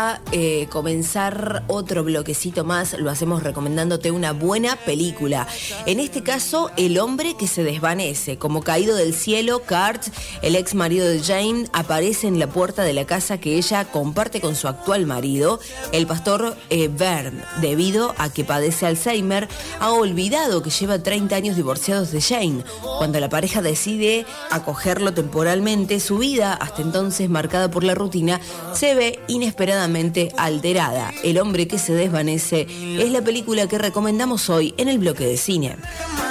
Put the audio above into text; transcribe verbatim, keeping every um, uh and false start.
a eh, comenzar otro bloquecito más. Lo hacemos recomendándote una buena película. En este caso, El hombre que se desvanece. Como caído del cielo, Kurt, el ex marido de Jane, aparece en la puerta de la casa que ella comparte con su actual marido, el pastor eh, Vern. Debido a que padece Alzheimer, ha olvidado que lleva treinta años divorciados de Jane. Cuando la pareja decide acogerlo temporalmente, su vida, hasta entonces marcada por la rutina, se ve inesperadamente alterada. El hombre que se desvanece es la película que recomendamos hoy en el bloque de cine.